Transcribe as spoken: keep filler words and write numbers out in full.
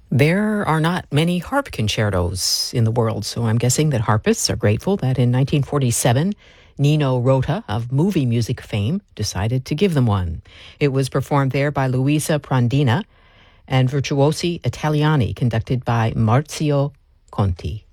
There are not many harp concertos in the world, so I'm guessing that harpists are grateful that in nineteen forty-seven, Nino Rota of movie music fame decided to give them one. It was performed there by Luisa Prandina and Virtuosi Italiani, conducted by Marzio Conti.